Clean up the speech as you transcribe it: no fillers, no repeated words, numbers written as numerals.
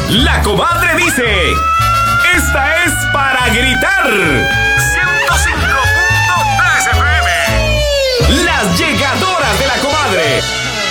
La comadre dice: esta es para gritar. 105.3 FM. Las llegadoras de la comadre.